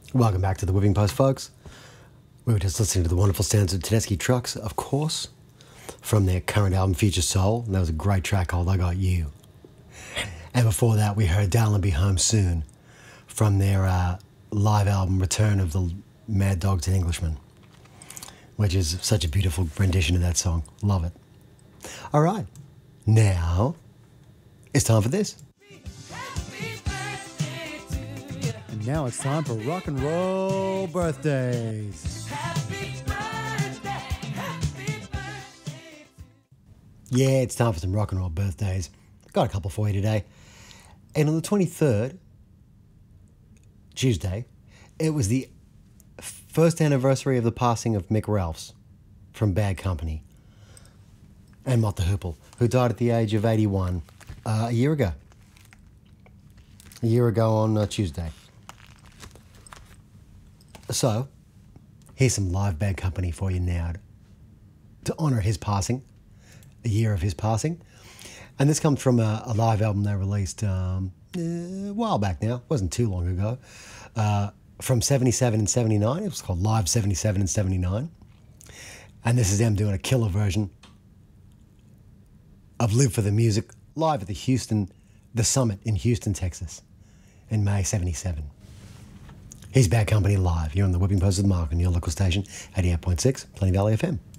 Welcome back to the Whipping Post, folks. We were just listening to the wonderful sounds of Tedeschi Trucks, of course, from their current album, Future Soul. And that was a great track called I Got You. And before that, we heard Darling Be Home Soon from their live album, Return of the Mad Dogs and Englishmen, which is such a beautiful rendition of that song. Love it. All right. Now, it's time for this. And now it's time for rock and roll birthdays. Yeah, it's time for some rock and roll birthdays. Got a couple for you today. And on the 23rd, Tuesday, it was the first anniversary of the passing of Mick Ralphs from Bad Company and Mott the Hoople, who died at the age of 81 a year ago. A year ago on Tuesday. So, here's some live Bad Company for you now to honour his passing, a year of his passing. And this comes from a live album they released a while back now. It wasn't too long ago. From 77 and 79. It was called Live 77 and 79. And this is them doing a killer version of Live for the Music live at the Summit in Houston, Texas in May 77. Here's Bad Company live here on the Whipping Post with Mark on your local station, 88.6 Plenty Valley FM.